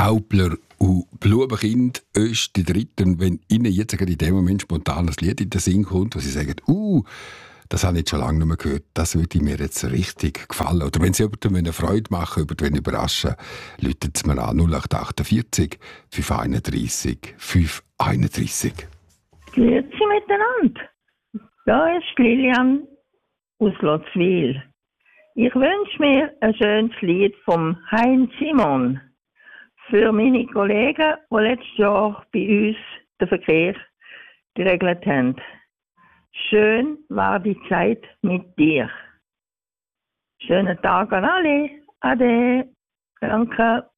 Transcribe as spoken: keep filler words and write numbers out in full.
Aupler und Blumenkind ist die Dritten, wenn Ihnen jetzt in dem Moment spontan ein Lied in den Sinn kommt, wo Sie sagen, uh, das habe ich jetzt schon lange nicht mehr gehört, das würde mir jetzt richtig gefallen. Oder wenn Sie jemandem eine Freude machen, jemanden überraschen, rufen Sie mir an null acht achtundvierzig, fünf einunddreissig, fünf einunddreissig. Grüezi miteinander. Da ist Lilian aus Lotzwil. Ich wünsche mir ein schönes Lied vom Heinz Simon für meine Kollegen, die letztes Jahr bei uns den Verkehr geregelt haben. Schön war die Zeit mit dir. Schönen Tag an alle. Ade. Danke.